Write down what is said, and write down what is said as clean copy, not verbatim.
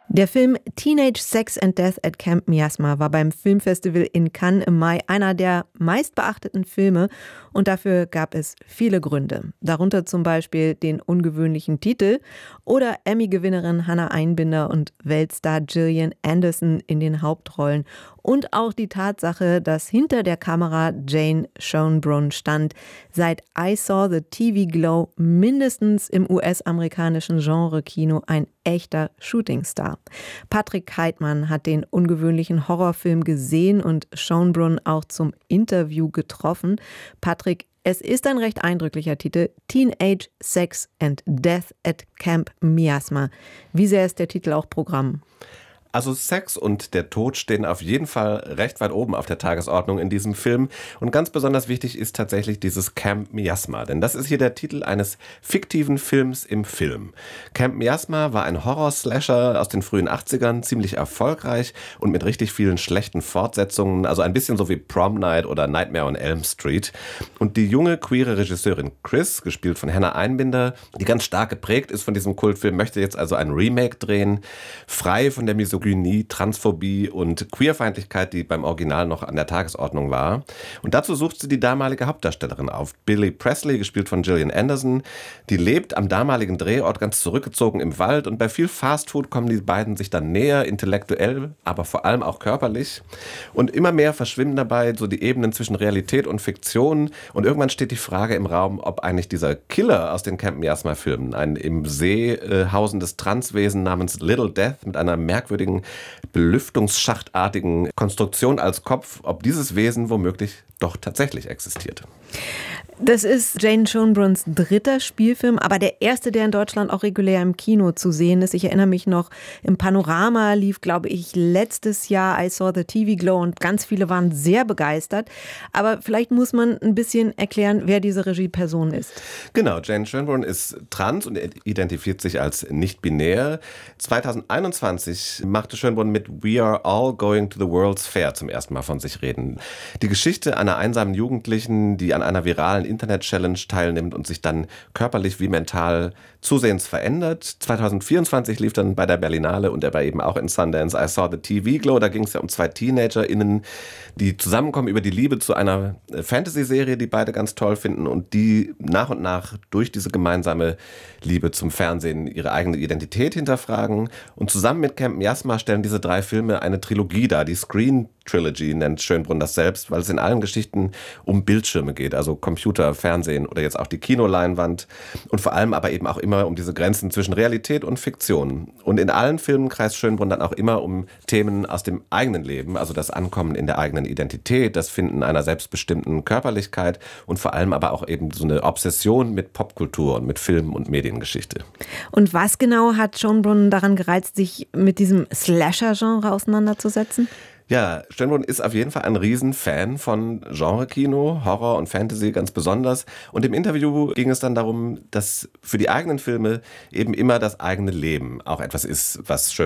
Der Film Teenage Sex and Death at Camp Miasma war beim Filmfestival in Cannes im Mai einer der meistbeachteten Filme und dafür gab es viele Gründe. Darunter zum Beispiel den ungewöhnlichen Titel oder Emmy-Gewinnerin Hannah Einbinder und Weltstar Gillian Anderson in den Hauptrollen und auch die Tatsache, dass hinter der Kamera Jane Schoenbrunn stand, seit I Saw the TV Glow mindestens im US-amerikanischen Genre-Kino ein echter Shootingstar. Patrick Heitmann hat den ungewöhnlichen Horrorfilm gesehen und Schoenbrunn auch zum Interview getroffen. Patrick, es ist ein recht eindrücklicher Titel, Teenage Sex and Death at Camp Miasma. Wie sehr ist der Titel auch Programm? Also Sex und der Tod stehen auf jeden Fall recht weit oben auf der Tagesordnung in diesem Film. Und ganz besonders wichtig ist tatsächlich dieses Camp Miasma. Denn das ist hier der Titel eines fiktiven Films im Film. Camp Miasma war ein Horror-Slasher aus den frühen 80ern, ziemlich erfolgreich und mit richtig vielen schlechten Fortsetzungen. Also ein bisschen so wie Prom Night oder Nightmare on Elm Street. Und die junge, queere Regisseurin Chris, gespielt von Hannah Einbinder, die ganz stark geprägt ist von diesem Kultfilm, möchte jetzt also ein Remake drehen, frei von der Misogynie, Transphobie und Queerfeindlichkeit, die beim Original noch an der Tagesordnung war. Und dazu sucht sie die damalige Hauptdarstellerin auf, Billie Presley, gespielt von Gillian Anderson. Die lebt am damaligen Drehort ganz zurückgezogen im Wald und bei viel Fastfood kommen die beiden sich dann näher, intellektuell, aber vor allem auch körperlich. Und immer mehr verschwimmen dabei so die Ebenen zwischen Realität und Fiktion. Und irgendwann steht die Frage im Raum, ob eigentlich dieser Killer aus den Camp Miasma-Filmen, ein im See hausendes Transwesen namens Little Death mit einer merkwürdigen belüftungsschachtartigen Konstruktion als Kopf, ob dieses Wesen womöglich doch tatsächlich existiert. Das ist Jane Schoenbrunns dritter Spielfilm, aber der erste, der in Deutschland auch regulär im Kino zu sehen ist. Ich erinnere mich noch, im Panorama lief, glaube ich, letztes Jahr I Saw the TV Glow und ganz viele waren sehr begeistert. Aber vielleicht muss man ein bisschen erklären, wer diese Regieperson ist. Genau, Jane Schoenbrunn ist trans und identifiziert sich als nicht-binär. 2021 machte Schoenbrunn mit We Are All Going to the World's Fair zum ersten Mal von sich reden. Die Geschichte einer einsamen Jugendlichen, die an einer viralen Internet-Challenge teilnimmt und sich dann körperlich wie mental zusehends verändert. 2024 lief dann bei der Berlinale und er war eben auch in Sundance I Saw the TV Glow. Da ging es ja um zwei TeenagerInnen, die zusammenkommen über die Liebe zu einer Fantasy-Serie, die beide ganz toll finden und die nach und nach durch diese gemeinsame Liebe zum Fernsehen ihre eigene Identität hinterfragen. Und zusammen mit Camp Miasma stellen diese drei Filme eine Trilogie dar. Die Screen Trilogy nennt Schoenbrunn das selbst, weil es in allen Geschichten um Bildschirme geht, also Computer, Fernsehen oder jetzt auch die Kinoleinwand und vor allem aber eben auch immer um diese Grenzen zwischen Realität und Fiktion. Und in allen Filmen kreist Schoenbrunn dann auch immer um Themen aus dem eigenen Leben, also das Ankommen in der eigenen Identität, das Finden einer selbstbestimmten Körperlichkeit und vor allem aber auch eben so eine Obsession mit Popkultur und mit Film- und Mediengeschichte. Und was genau hat Schoenbrunn daran gereizt, sich mit diesem Slasher-Genre auseinanderzusetzen? Ja, Schoenbrunn ist auf jeden Fall ein Riesenfan von Genre-Kino, Horror und Fantasy ganz besonders. Und im Interview ging es dann darum, dass für die eigenen Filme eben immer das eigene Leben auch etwas ist, was